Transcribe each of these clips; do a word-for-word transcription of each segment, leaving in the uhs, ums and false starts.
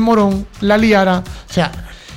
Morón, la liara. O sea,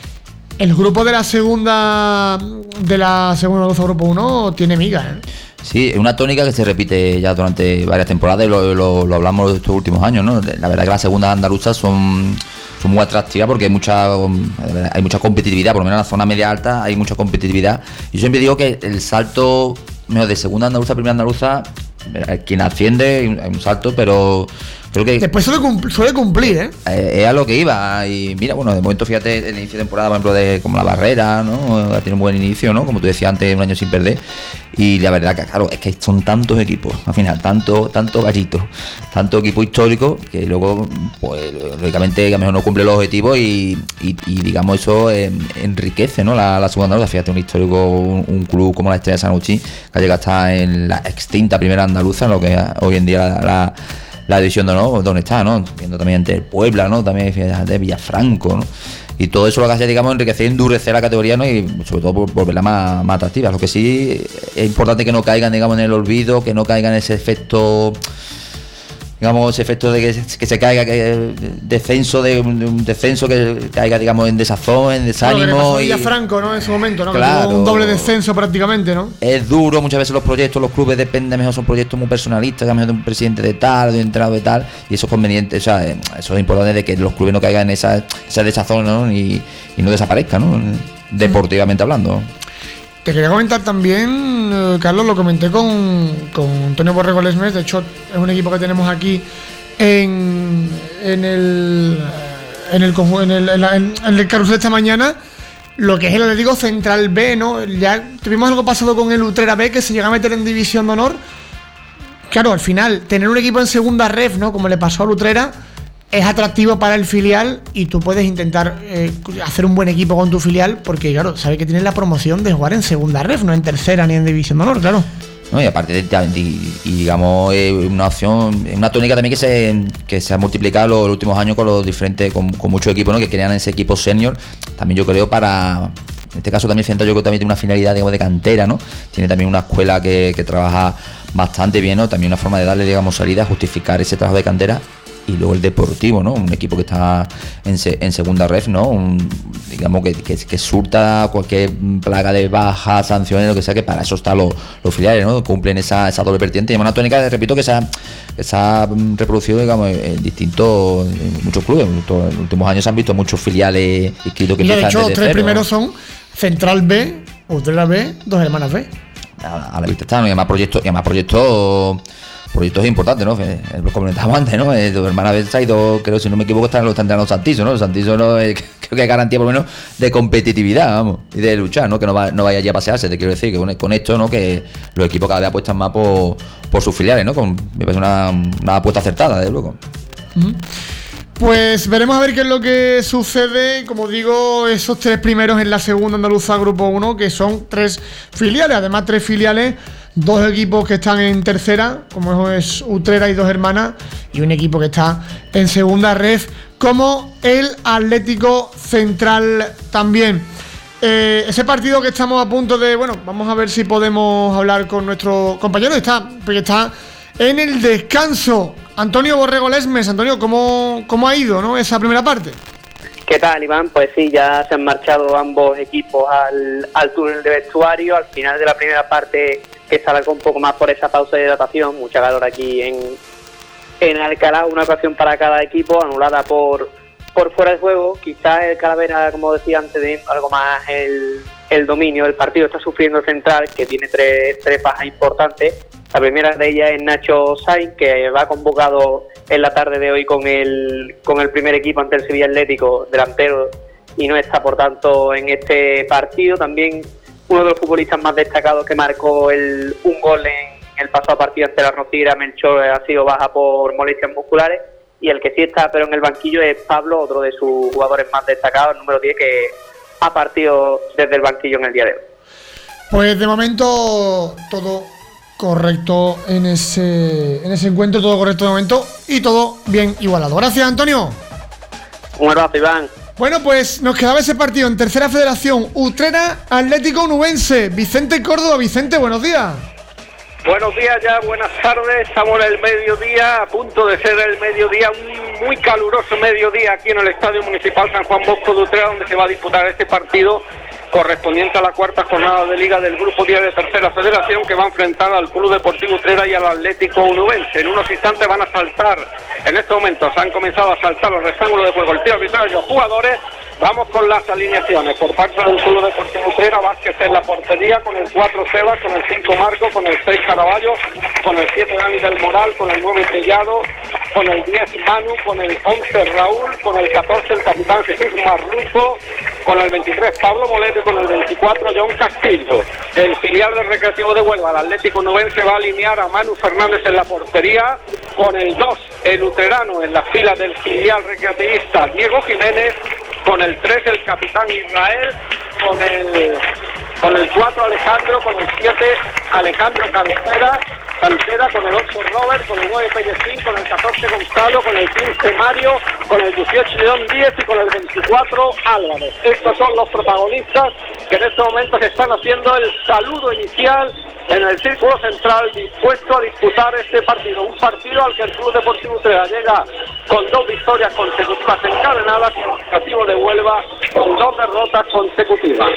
el grupo de la segunda de la segunda andaluza grupo uno tiene migas, ¿eh? Sí, es una tónica que se repite ya durante varias temporadas y lo, lo, lo hablamos estos últimos años, ¿no? La verdad que las segundas andaluzas son, son muy atractivas porque hay mucha hay mucha competitividad, por lo menos en la zona media alta hay mucha competitividad. Y yo siempre digo que el salto de segunda andaluza a primera andaluza, quien asciende hay un salto, pero creo que después suele cumplir, suele cumplir ¿eh? Es a lo que iba. Y mira, bueno, de momento fíjate el inicio de temporada, por ejemplo, de como la Barrera, ¿no? Tiene un buen inicio, ¿no? Como tú decías antes, un año sin perder. Y la verdad que claro, es que son tantos equipos, al final, tanto, tanto gallitos, tanto equipo histórico, que luego, pues, lógicamente, a lo mejor no cumple los objetivos y, y, y digamos, eso eh, enriquece, ¿no? La, la segunda andaluza. Fíjate, un histórico, un, un club como la Estrella de San Agustín, que ha llegado hasta en la extinta primera andaluza, lo que hoy en día la, la la división de no, donde está, ¿no? Viendo también entre Puebla, ¿no? También de Villafranco, ¿no? Y todo eso lo que hace, digamos, enriquecer y endurecer la categoría, ¿no? Y sobre todo por volverla más, más atractiva. Lo que sí es importante que no caigan, digamos, en el olvido, que no caigan en ese efecto, digamos, ese efecto de que, que se caiga, que descenso de, de un descenso, que caiga, digamos, en desazón, en desánimo. Claro, que y Villafranco, ¿no? En su momento, ¿no? Claro, que tuvo un doble descenso prácticamente, ¿no? Es duro, muchas veces los proyectos, los clubes dependen, mejor son proyectos muy personalistas, a lo mejor de un presidente de tal, de un entrenador de tal, y eso es conveniente, o sea, eso es importante de que los clubes no caigan en esa, esa desazón, ¿no? Y, y no desaparezcan, ¿no? Deportivamente hablando. Te quería comentar también, eh, Carlos, lo comenté con, con Antonio Borrego Lesmes, de hecho es un equipo que tenemos aquí en, en el en el en el, en, la, en el carrusel esta mañana, lo que es el Atlético Central B, ¿no? Ya tuvimos algo pasado con el Utrera B, que se llega a meter en División de Honor. Claro, al final, tener un equipo en segunda ref, ¿no? Como le pasó al Utrera, es atractivo para el filial y tú puedes intentar eh, hacer un buen equipo con tu filial porque, claro, sabes que tienes la promoción de jugar en segunda ref, no en tercera ni en División de Honor, claro. No, y aparte, de, y, y digamos, eh, una opción, una tónica también que se que se ha multiplicado los, los últimos años con los diferentes, con, con muchos equipos, ¿no? Que crean ese equipo senior, también yo creo para... En este caso también Central yo creo que también tiene una finalidad, digamos, de cantera, ¿no? Tiene también una escuela que, que trabaja bastante bien, ¿no? También una forma de darle, digamos, salida, justificar ese trabajo de cantera. Y luego el Deportivo, ¿no? Un equipo que está en, se, en segunda ref, ¿no? Un, digamos que, que, que surta cualquier plaga de bajas, sanciones, lo que sea, que para eso están los, los filiales, ¿no? Cumplen esa, esa doble vertiente. Y una tónica, repito, que se ha, que se ha reproducido, digamos, en distintos, en muchos clubes. En los últimos años se han visto muchos filiales inscritos que empiezan desde cero. De hecho, los tres cero. primeros son Central B, Utrera B, Dos Hermanas B. A, a la vista está, ¿no? Y además proyectos, y además proyectos proyectos importantes, ¿no? Lo comentábamos antes, ¿no? Eh, tu hermana ha ido, creo, si no me equivoco, están los están los Santiso, ¿no? Los Santiso no, eh, creo que hay garantía por lo menos de competitividad, vamos, y de luchar, ¿no? Que no, va, no vaya ya a pasearse, te quiero decir, que con, con esto, ¿no? Que los equipos cada vez apuestan más por, por sus filiales, ¿no? Con, me parece una, una apuesta acertada, desde luego. Uh-huh. Pues veremos a ver qué es lo que sucede. Como digo, esos tres primeros en la segunda andaluza grupo uno, que son tres filiales, además tres filiales, dos equipos que están en tercera, como es Utrera y Dos Hermanas, y un equipo que está en segunda ref, como el Atlético Central también. Eh, ese partido que estamos a punto de, bueno, vamos a ver si podemos hablar con nuestro compañero, está, porque está en el descanso. Antonio Borrego Lesmes. Antonio, ¿cómo, cómo ha ido, ¿no? esa primera parte? ¿Qué tal, Iván? Pues sí, ya se han marchado ambos equipos al, al túnel de vestuario. Al final de la primera parte, que se alargó un poco más por esa pausa de hidratación, mucha calor aquí en, en Alcalá, una ocasión para cada equipo, anulada por, por fuera de juego. Quizás el Calavera, como decía antes, de algo más el, el dominio. El partido está sufriendo el Central, que tiene tres, tres bajas importantes. La primera de ellas es Nacho Sainz, que va convocado en la tarde de hoy con el con el primer equipo ante el Sevilla Atlético, delantero, y no está, por tanto, en este partido. También uno de los futbolistas más destacados que marcó el, un gol en el pasado partido ante la Rociera, Melchor, ha sido baja por molestias musculares. Y el que sí está, pero en el banquillo, es Pablo, otro de sus jugadores más destacados, el número diez, que ha partido desde el banquillo en el día de hoy. Pues de momento todo correcto en ese en ese encuentro, todo correcto de momento y todo bien igualado. Gracias, Antonio. Un abrazo, Iván. Bueno, pues nos quedaba ese partido en Tercera Federación, Utrera Atlético Onubense. Vicente Córdoba. Vicente, buenos días. Buenos días ya, buenas tardes, estamos en el mediodía, a punto de ser el mediodía, un muy caluroso mediodía aquí en el Estadio Municipal San Juan Bosco de Utrera, donde se va a disputar este partido correspondiente a la cuarta jornada de Liga del Grupo diez de Tercera Federación, que va a enfrentar al Club Deportivo Utrera y al Atlético Onubense. En unos instantes van a saltar, en estos momentos han comenzado a saltar los rectángulos de juego, el tiro arbitral y los jugadores. Vamos con las alineaciones. Por parte del Club Deportivo Utrera, Vázquez en la portería, con el cuatro Sebas, con el cinco Marco, con el seis Caraballo, con el siete Dani del Moral, con el nueve Tellado, con el diez Manu, con el once Raúl, con el catorce el capitán Jesús Marruco, con el veintitrés Pablo Molete, con el veinticuatro John Castillo. El filial del Recreativo de Huelva, el Atlético Onubense, va a alinear a Manu Fernández en la portería, con el dos el Utrerano en la fila del filial recreativista Diego Jiménez, con el tres el capitán Israel, con el con el cuatro Alejandro, con el siete Alejandro Cancera, Cancera, con el ocho Robert, con el nueve Pellesín, con el catorce Gonzalo, con el quince Mario, con el dieciocho León Díez y con el veinticuatro Álvarez. Estos son los protagonistas que en este momento se están haciendo el saludo inicial en el círculo central, dispuesto a disputar este partido. Un partido al que el Club Deportivo Utrera llega con dos victorias consecutivas encadenadas y el Recreativo de Huelva con dos derrotas consecutivas.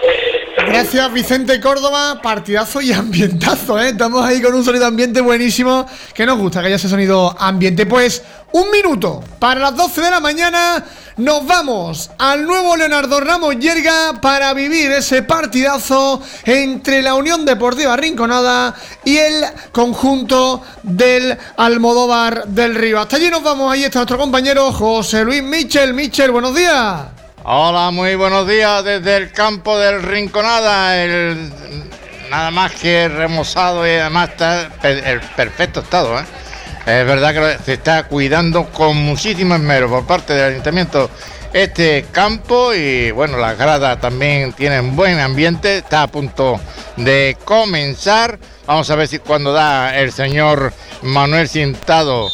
Gracias, Vicente Córdoba. Partidazo y ambientazo, ¿eh? Estamos ahí con un sonido ambiente buenísimo, que nos gusta que haya ese sonido ambiente. Pues un minuto para las doce de la mañana. Nos vamos al nuevo Leonardo Ramos Yerga para vivir ese partidazo entre la Unión Deportiva Rinconada y el conjunto del Almodóvar del Río. Hasta allí nos vamos, ahí está nuestro compañero José Luis Michel. Michel, buenos días. Hola, muy buenos días desde el campo del Rinconada, el nada más que remozado y además está en perfecto estado, ¿eh? Es verdad que se está cuidando con muchísimo esmero por parte del ayuntamiento este campo y bueno, las gradas también tienen buen ambiente, está a punto de comenzar. Vamos a ver si cuando da el señor Manuel Cintado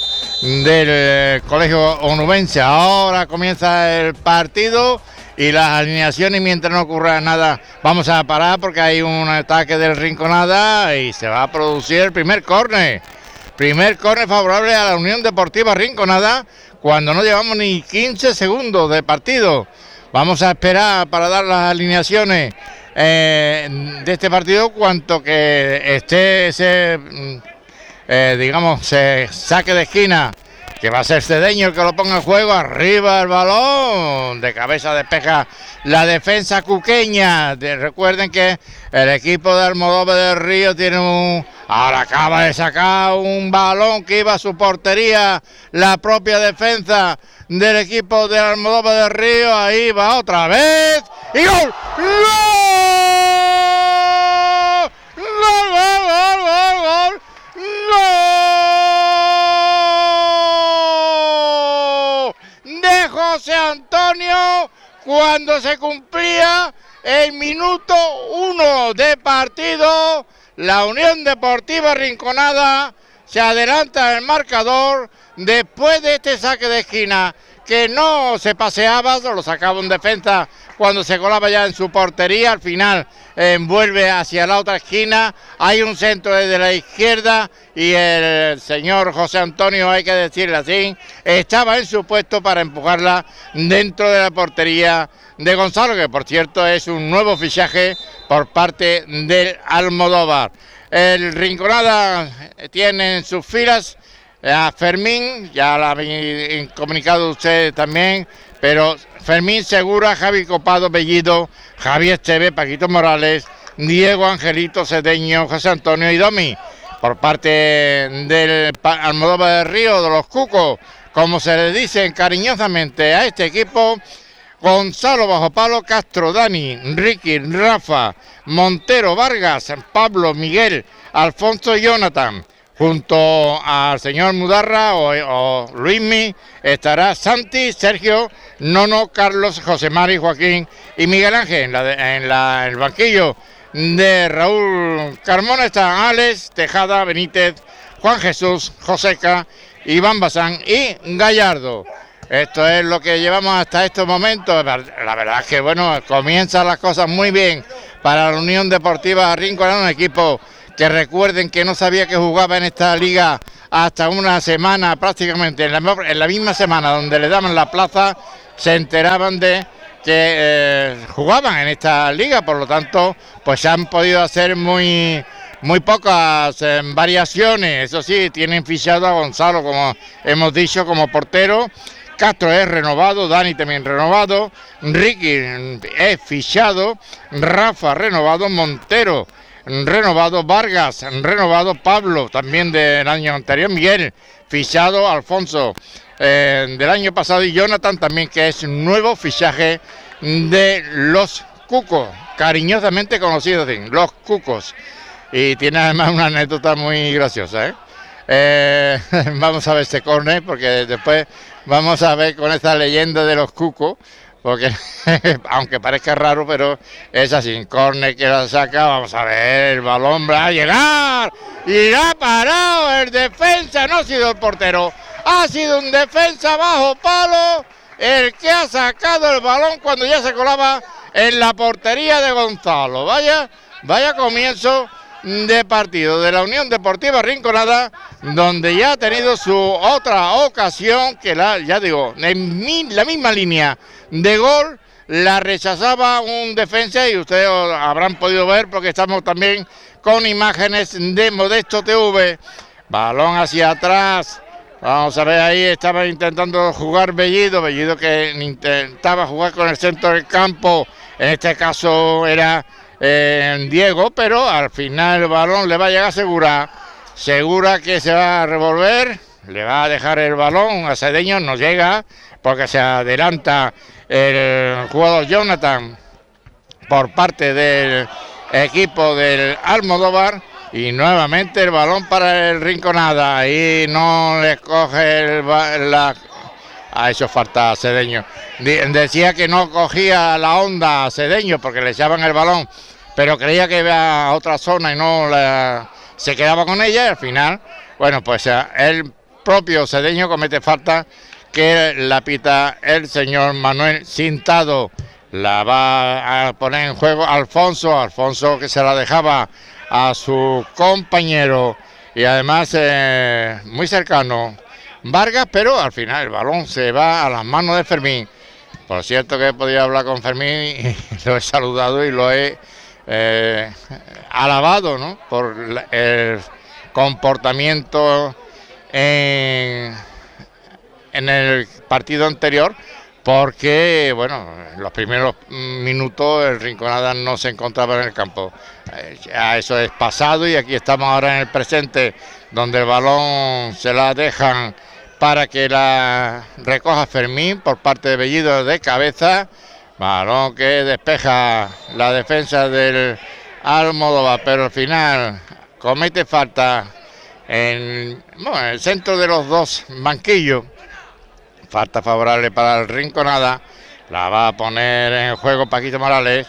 del Colegio Onubense. Ahora comienza el partido y las alineaciones, mientras no ocurra nada, vamos a parar porque hay un ataque del Rinconada y se va a producir el primer córner. Primer córner favorable a la Unión Deportiva Rinconada cuando no llevamos ni quince segundos de partido. Vamos a esperar para dar las alineaciones eh, de este partido, cuanto que esté ese, eh, digamos, se saque de esquina, que va a ser Cedeño el que lo ponga en juego. Arriba el balón, de cabeza despeja la defensa cuqueña. De, recuerden que el equipo de Almodóvar del Río tiene un... Ahora acaba de sacar un balón que iba a su portería, la propia defensa del equipo de Almodóvar del Río. Ahí va otra vez. ¡Y gol! ¡Gol! ¡Gol, gol, gol, gol, gol! ¡Gol! De José Antonio, cuando se cumplía el minuto uno de partido. La Unión Deportiva Rinconada se adelanta en el marcador después de este saque de esquina que no se paseaba, lo sacaba un defensa cuando se colaba ya en su portería. Al final envuelve hacia la otra esquina, hay un centro desde la izquierda y el señor José Antonio, hay que decirle así, estaba en su puesto para empujarla dentro de la portería de Gonzalo, que por cierto es un nuevo fichaje por parte del Almodóvar. El Rinconada tiene en sus filas a Fermín, ya lo habéis comunicado ustedes también, pero Fermín Segura, Javi Copado Bellido, Javier Esteve, Paquito Morales, Diego Angelito Cedeño, José Antonio y Domi. Por parte del Almodóvar del Río, de los Cucos, como se le dice cariñosamente a este equipo, Gonzalo Bajo Palo, Castro, Dani, Ricky, Rafa, Montero, Vargas, Pablo, Miguel, Alfonso y Jonathan. Junto al señor Mudarra o, o Luismi estará Santi, Sergio, Nono, Carlos, José Mari, Joaquín y Miguel Ángel. En, la de, en la, el banquillo de Raúl Carmona están Alex, Tejada, Benítez, Juan Jesús, Joseca, Iván Bazán y Gallardo. Esto es lo que llevamos hasta estos momentos. La verdad es que bueno, comienzan las cosas muy bien para la Unión Deportiva Rinconada, un equipo que recuerden que no sabía que jugaba en esta liga hasta una semana prácticamente, en la, en la misma semana donde le daban la plaza, se enteraban de que eh, jugaban en esta liga, por lo tanto, pues se han podido hacer muy, muy pocas eh, variaciones. Eso sí, tienen fichado a Gonzalo, como hemos dicho, como portero. Castro es renovado, Dani también renovado, Ricky es fichado, Rafa renovado, Montero renovado, Vargas renovado, Pablo también del año anterior, Miguel fichado, Alfonso eh, del año pasado y Jonathan también, que es nuevo fichaje de los Cucos, cariñosamente conocidos así, los Cucos. Y tiene además una anécdota muy graciosa, ¿eh? Eh, vamos a ver este córner porque después vamos a ver con esta leyenda de los Cucos, porque aunque parezca raro, pero es así, córner que la saca, vamos a ver, el balón va a llegar y ha parado el defensa, no ha sido el portero, ha sido un defensa bajo palo el que ha sacado el balón cuando ya se colaba en la portería de Gonzalo. Vaya, vaya comienzo de partido de la Unión Deportiva Rinconada, donde ya ha tenido su otra ocasión, que la, ya digo, en mi, la misma línea de gol, la rechazaba un defensa y ustedes habrán podido ver porque estamos también con imágenes de Modesto T V. Balón hacia atrás, vamos a ver, ahí estaba intentando jugar Bellido, Bellido que intentaba jugar con el centro del campo, en este caso era Eh, Diego, pero al final el balón le va a llegar Segura, Segura que se va a revolver, le va a dejar el balón a Cedeño, no llega porque se adelanta el jugador Jonathan por parte del equipo del Almodóvar y nuevamente el balón para el Rinconada y no le coge el, la... A eso falta Cedeño. Decía que no cogía la onda a Cedeño porque le echaban el balón, pero creía que iba a otra zona y no la, se quedaba con ella y al final, bueno, pues el propio Cedeño comete falta que la pita el señor Manuel Cintado. La va a poner en juego Alfonso, Alfonso que se la dejaba a su compañero y además eh, muy cercano Vargas, pero al final el balón se va a las manos de Fermín. Por cierto que he podido hablar con Fermín y lo he saludado y lo he eh, alabado, ¿no?, por el comportamiento en, en el partido anterior, porque, bueno, en los primeros minutos el Rinconada no se encontraba en el campo. Eh, ya eso es pasado y aquí estamos ahora en el presente, donde el balón se la dejan para que la recoja Fermín por parte de Bellido de cabeza. Balón que despeja la defensa del Almodóvar, pero al final comete falta en, bueno, en el centro de los dos banquillos. Falta favorable para el Rinconada. La va a poner en juego Paquito Morales.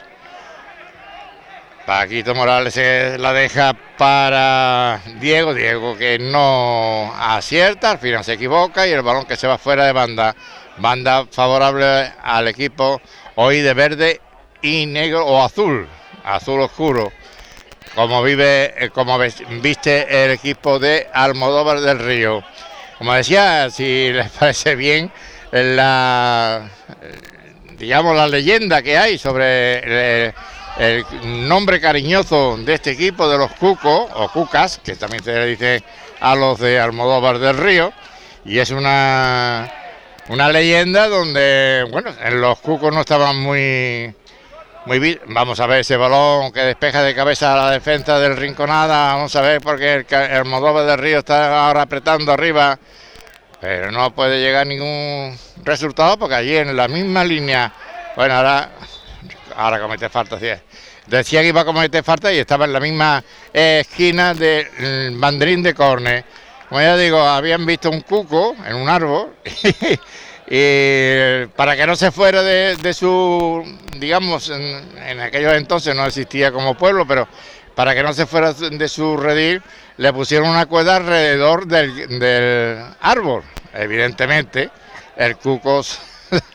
Paquito Morales se la deja para Diego. Diego que no acierta, al final se equivoca y el balón que se va fuera de banda. Banda favorable al equipo hoy de verde y negro o azul, azul oscuro, como vive, como viste el equipo de Almodóvar del Río. Como decía, si les parece bien, la, digamos, la leyenda que hay sobre el, el nombre cariñoso de este equipo de los Cucos, o Cucas, que también se le dice a los de Almodóvar del Río, y es una, una leyenda donde, bueno, en los Cucos no estaban muy... Muy bien, vamos a ver ese balón que despeja de cabeza a la defensa del Rinconada, vamos a ver porque el, el Almodóvar del Río está ahora apretando arriba, pero no puede llegar ningún resultado porque allí en la misma línea, bueno, ahora, ahora comete falta, sí, decía que iba a cometer falta y estaba en la misma eh, esquina del banderín de córner. Como ya digo, habían visto un cuco en un árbol y para que no se fuera de, de su, digamos, en, en aquellos entonces no existía como pueblo, pero para que no se fuera de su redil, le pusieron una cuerda alrededor del, del árbol. Evidentemente, el cuco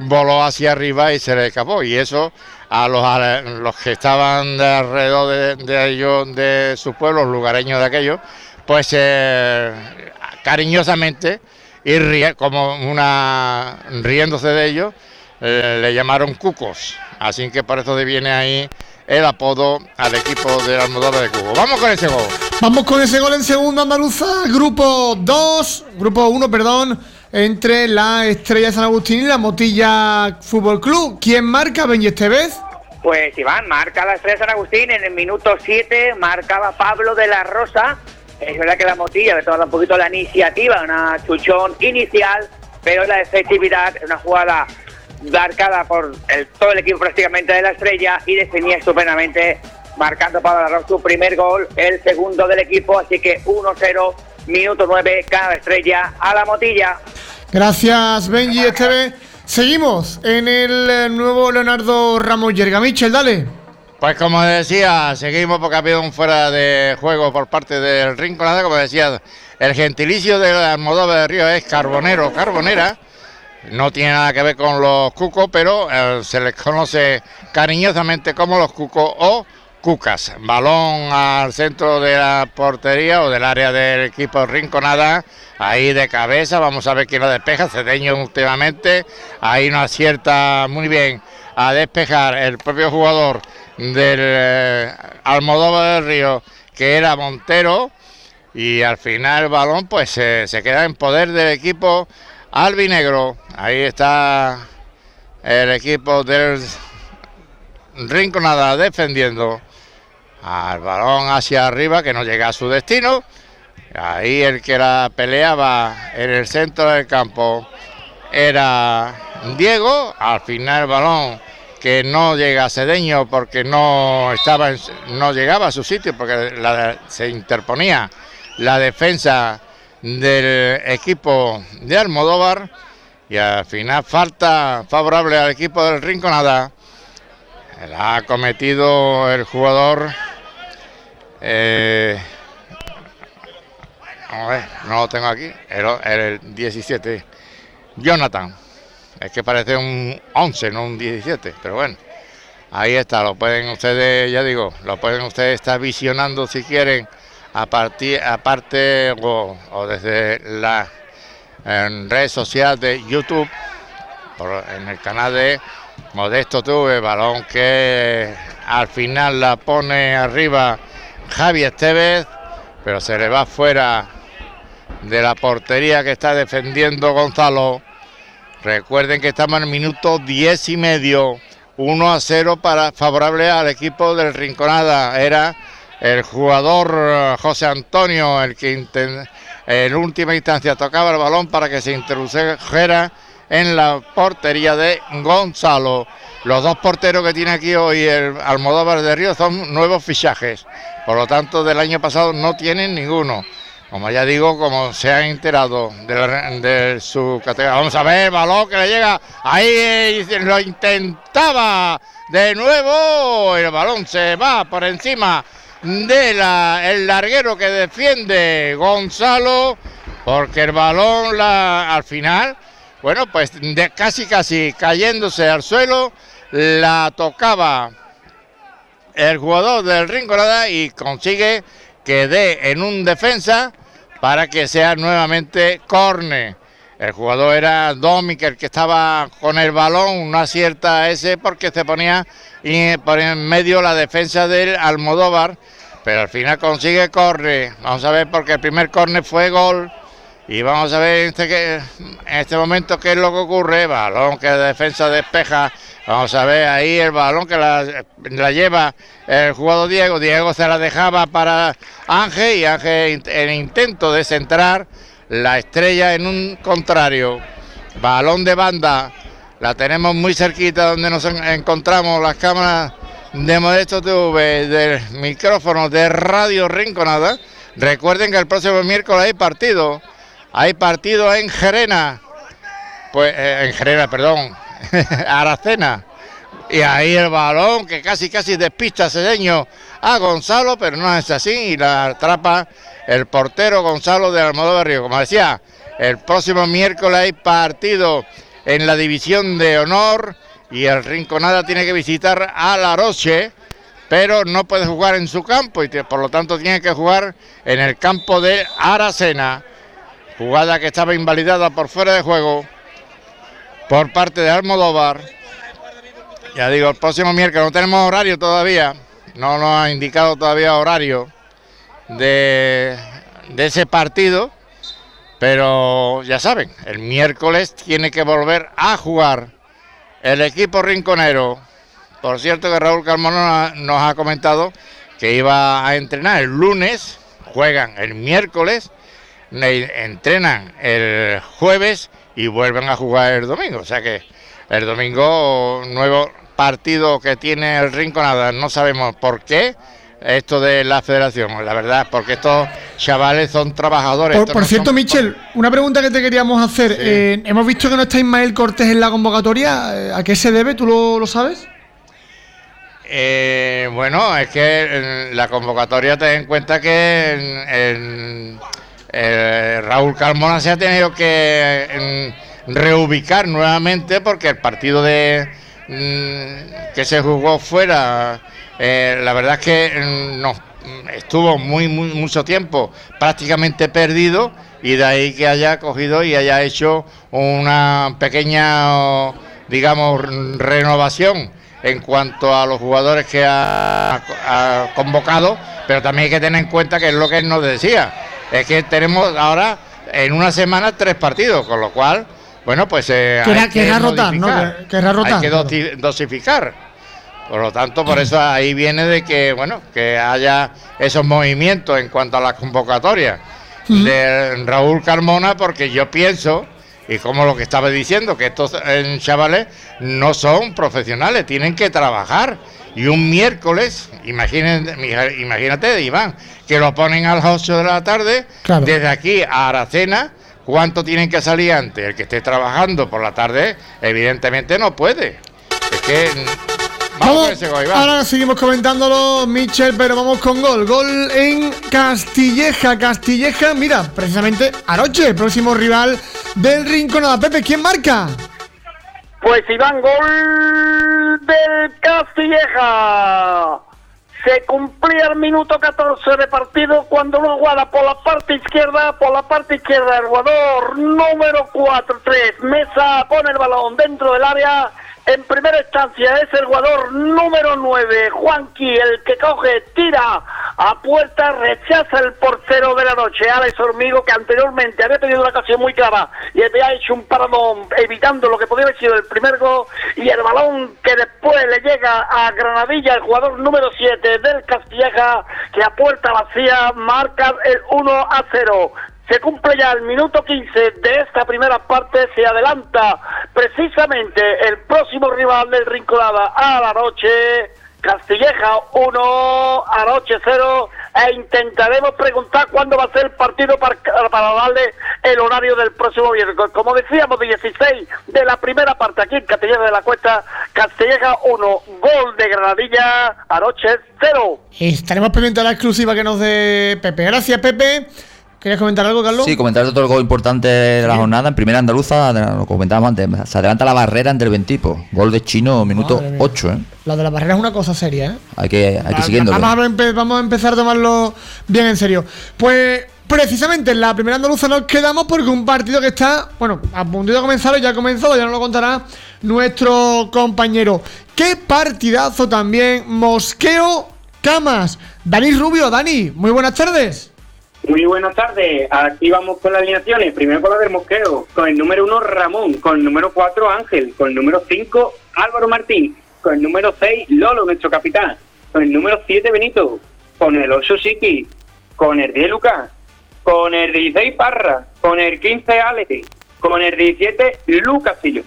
voló hacia arriba y se le escapó. Y eso a los, a los que estaban de alrededor de, de ellos, de sus pueblos, lugareños de aquellos, pues eh, cariñosamente y rie, como una riéndose de ellos, eh, le llamaron cucos. Así que por eso viene ahí el apodo al equipo de Almodóvar de Cuco. Vamos con ese gol. Vamos con ese gol en segundo andaluza. Grupo dos, grupo uno, perdón, entre la Estrella de San Agustín y la Motilla Fútbol Club. ¿Quién marca, Benji Estevez? Pues Iván, marca la Estrella de San Agustín en el minuto siete, marcaba Pablo de la Rosa. Es verdad que la Motilla le toma un poquito la iniciativa, una chuchón inicial, pero la efectividad, una jugada marcada por el, todo el equipo prácticamente de la Estrella y definía estupendamente, marcando para la su primer gol, el segundo del equipo, así que uno cero, minuto nueve, cada Estrella a la Motilla. Gracias, Benji Estevez. Seguimos en el nuevo Leonardo Ramos Yerga. Michel, dale. Pues como decía, seguimos porque ha habido un fuera de juego por parte del Rinconada. Como decía, el gentilicio de Almodóvar de Río es carbonero, carbonera. No tiene nada que ver con los cucos, pero eh, se les conoce cariñosamente como los cucos o cucas. Balón al centro de la portería o del área del equipo Rinconada, ahí de cabeza, vamos a ver quién lo despeja. Cedeño últimamente, ahí no acierta muy bien a despejar el propio jugador del eh, Almodóvar del Río, que era Montero, y al final el balón pues eh, se queda en poder del equipo albinegro. Ahí está el equipo del Rinconada defendiendo al balón hacia arriba, que no llega a su destino. Ahí el que la peleaba en el centro del campo era Diego. Al final el balón que no llega a Cedeño porque no estaba en, no llegaba a su sitio, porque la, se interponía la defensa del equipo de Almodóvar, y al final falta favorable al equipo del Rinconada. La ha cometido el jugador eh, a ver, no lo tengo aquí, el, el diecisiete, Jonathan. Es que parece un once, no un diecisiete, pero bueno, ahí está, lo pueden ustedes, ya digo, lo pueden ustedes estar visionando si quieren, a partir, aparte o, o desde la en red social de YouTube, por, en el canal de Modesto T V, balón que al final la pone arriba Javi Estevez, pero se le va fuera de la portería que está defendiendo Gonzalo. Recuerden que estamos en el minuto diez y medio, uno a cero para favorable al equipo del Rinconada. Era el jugador José Antonio el que intent, en última instancia tocaba el balón para que se introdujera en la portería de Gonzalo. Los dos porteros que tiene aquí hoy el Almodóvar de Río son nuevos fichajes, por lo tanto del año pasado no tienen ninguno. Como ya digo, como se han enterado de, la, de su categoría. Vamos a ver, balón que le llega. Ahí lo intentaba de nuevo. El balón se va por encima de la, el larguero que defiende Gonzalo. Porque el balón la, al final, bueno, pues de casi casi cayéndose al suelo, la tocaba el jugador del Rinconada y consigue que dé en un defensa para que sea nuevamente córner. El jugador era Domi, el que estaba con el balón, no acierta ese porque se ponía y por en medio la defensa del Almodóvar, pero al final consigue córner. Vamos a ver, porque el primer córner fue gol, y vamos a ver en este, en este momento qué es lo que ocurre. Balón que la defensa despeja. Vamos a ver ahí el balón que la, la lleva el jugador Diego. Diego se la dejaba para Ángel, y Ángel en intento de centrar, la Estrella en un contrario. Balón de banda, la tenemos muy cerquita donde nos encontramos las cámaras de Modesto T V, del micrófono de Radio Rinconada. Recuerden que el próximo miércoles hay partido, hay partido en Gerena, pues eh, en Gerena, perdón, Aracena, y ahí el balón que casi casi despista Cedeño a Gonzalo, pero no es así, y la atrapa el portero Gonzalo de Almodóvar Río. Como decía, el próximo miércoles hay partido en la división de honor y el Rinconada tiene que visitar a La Roche, pero no puede jugar en su campo y por lo tanto tiene que jugar en el campo de Aracena. Jugada que estaba invalidada por fuera de juego por parte de Almodóvar. Ya digo, el próximo miércoles no tenemos horario todavía, no nos ha indicado todavía horario de, de ese partido, pero ya saben, el miércoles tiene que volver a jugar el equipo rinconero. Por cierto que Raúl Carmona nos ha comentado que iba a entrenar el lunes, juegan el miércoles, entrenan el jueves y vuelven a jugar el domingo, o sea que el domingo nuevo partido que tiene el Rinconada, no sabemos por qué esto de la federación, la verdad, porque estos chavales son trabajadores. Por, por no cierto, son... Michel, una pregunta que te queríamos hacer. Sí. Eh, hemos visto que no está Ismael Cortés en la convocatoria. ¿A qué se debe? ¿Tú lo, lo sabes? Eh, bueno, es que en la convocatoria ten en cuenta que en, en, eh, Raúl Carmona se ha tenido que en, reubicar nuevamente porque el partido de que se jugó fuera, eh, la verdad es que no estuvo muy, muy mucho tiempo prácticamente perdido y de ahí que haya cogido y haya hecho una pequeña, digamos, renovación en cuanto a los jugadores que ha, ha convocado, pero también hay que tener en cuenta que es lo que él nos decía, es que tenemos ahora en una semana tres partidos, con lo cual bueno, pues eh, hay que rotar, ¿no? Querrá rotar, hay que dosi- dosificar. Por lo tanto, por eso ahí viene de que, bueno, que haya esos movimientos en cuanto a las convocatorias uh-huh. de Raúl Carmona, porque yo pienso, y como lo que estaba diciendo, que estos eh, chavales no son profesionales, tienen que trabajar. Y un miércoles, imagínate, imagínate, Iván, que lo ponen a las ocho de la tarde, claro. Desde aquí a Aracena. ¿Cuánto tienen que salir antes? El que esté trabajando por la tarde, evidentemente no puede. Es que... Vamos, vamos con ese gol, Iván. Ahora seguimos comentándolo, Michel, pero vamos con gol. Gol en Castilleja. Castilleja, mira, precisamente Aroche, el próximo rival del Rinconada. Pepe, ¿quién marca? Pues Iván, gol del Castilleja. Se cumplía el minuto catorce de partido cuando una jugada por la parte izquierda, por la parte izquierda el jugador número cuatro tres, Mesa, pone el balón dentro del área. En primera instancia es el jugador número nueve, Juanqui, el que coge, tira a puerta, rechaza el portero de la noche, Alex Hormigo, que anteriormente había tenido una ocasión muy clara y había hecho un paradón evitando lo que podía haber sido el primer gol, y el balón que después le llega a Granadilla, el jugador número siete del Castilleja, que a puerta vacía marca el uno a cero. Se cumple ya el minuto quince de esta primera parte, se adelanta precisamente el próximo rival del Rinconada a la noche, Castilleja uno, Aroche cero, e intentaremos preguntar cuándo va a ser el partido para, para darle el horario del próximo viernes. Como decíamos, dieciséis de la primera parte aquí en Castilleja de la Cuesta, Castilleja uno, gol de Granadilla, Aroche cero. Estaremos pendientes de la exclusiva que nos dé Pepe. Gracias, Pepe. ¿Querías comentar algo, Carlos? Sí, comentar otro gol importante de la jornada. En primera andaluza, lo comentábamos antes, se adelanta la barrera entre el Ventipo. Gol de Chino, minuto ocho, ¿eh? La de la barrera es una cosa seria, ¿eh? Hay que, hay que siguiéndolo. Vamos a, empe- vamos a empezar a tomarlo bien en serio. Pues precisamente en la primera andaluza nos quedamos porque un partido que está, bueno, a punto de comenzar, ya ha comenzado, ya nos lo contará nuestro compañero. ¡Qué partidazo también! Mosqueo Camas. Dani Rubio, Dani, muy buenas tardes. Muy buenas tardes, aquí vamos con las alineaciones. Primero con la del Mosqueo, con el número uno Ramón, con el número cuatro Ángel, con el número cinco Álvaro Martín, con el número seis Lolo, nuestro capitán, con el número siete Benito, con el ocho Chiqui, con el diez Lucas, con el dieciséis Parra, con el quince Alex, con el diecisiete Lucas Sillo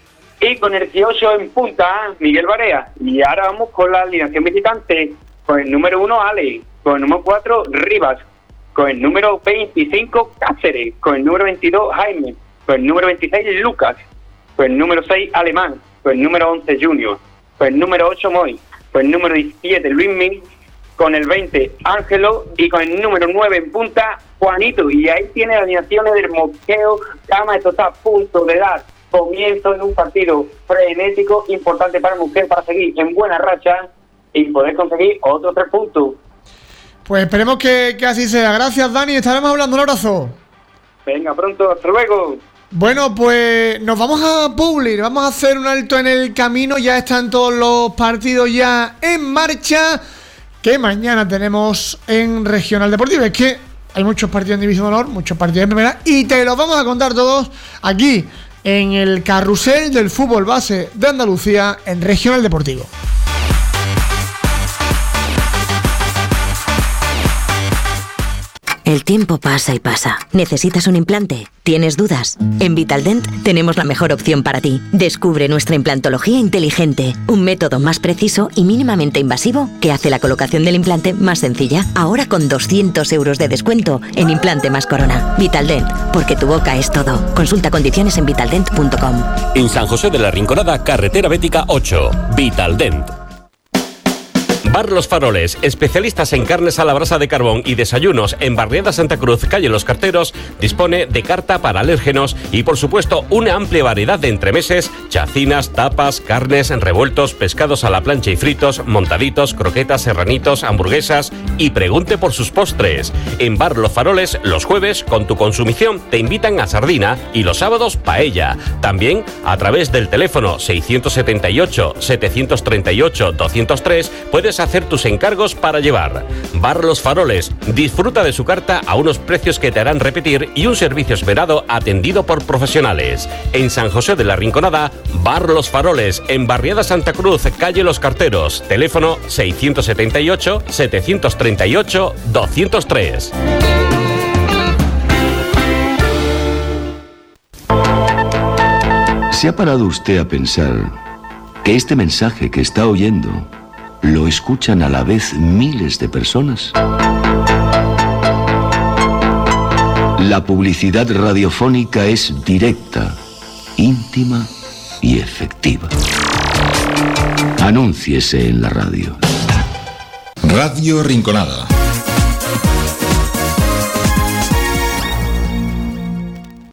y con el dieciocho en punta Miguel Barea. Y ahora vamos con la alineación visitante, con el número uno Alex, con el número cuatro Rivas, con el número veinticinco Cáceres, con el número veintidós Jaime, con el número veintiséis Lucas, con el número seis Alemán, con el número once Junior, con el número ocho Moy, con el número diecisiete Luismi, con el veinte Ángelo y con el número nueve en punta Juanito. Y ahí tiene las alineaciones del Mosqueo Cama. Esto está a punto de dar comienzo en un partido frenético, importante para Mosqueo para seguir en buena racha y poder conseguir otros tres puntos. Pues esperemos que, que así sea. Gracias, Dani, estaremos hablando. Un abrazo. Venga, pronto, hasta luego. Bueno, pues nos vamos a Publi, vamos a hacer un alto en el camino. Ya están todos los partidos ya en marcha, que mañana tenemos en Regional Deportivo. Es que hay muchos partidos en División de Honor, muchos partidos en Primera, y te los vamos a contar todos aquí en el carrusel del fútbol base de Andalucía en Regional Deportivo. El tiempo pasa y pasa. ¿Necesitas un implante? ¿Tienes dudas? En Vitaldent tenemos la mejor opción para ti. Descubre nuestra implantología inteligente, un método más preciso y mínimamente invasivo que hace la colocación del implante más sencilla. Ahora con doscientos euros de descuento en implante más corona. Vitaldent, porque tu boca es todo. Consulta condiciones en vitaldent punto com. En San José de la Rinconada, carretera Bética ocho. Vitaldent. Bar Los Faroles, especialistas en carnes a la brasa de carbón y desayunos en Barriada Santa Cruz, calle Los Carteros, dispone de carta para alérgenos y, por supuesto, una amplia variedad de entremeses, chacinas, tapas, carnes, revueltos, pescados a la plancha y fritos, montaditos, croquetas, serranitos, hamburguesas y pregunte por sus postres. En Bar Los Faroles, los jueves, con tu consumición, te invitan a sardina y los sábados, paella. También, a través del teléfono seiscientos setenta y ocho, setecientos treinta y ocho, doscientos tres, puedes hacer tus encargos para llevar. Bar Los Faroles, disfruta de su carta a unos precios que te harán repetir y un servicio esperado atendido por profesionales. En San José de la Rinconada, Bar Los Faroles, en Barriada Santa Cruz, calle Los Carteros, teléfono seiscientos setenta y ocho, setecientos treinta y ocho, doscientos tres. ¿Se ha parado usted a pensar que este mensaje que está oyendo lo escuchan a la vez miles de personas? La publicidad radiofónica es directa, íntima y efectiva. Anúnciese en la radio. Radio Rinconada.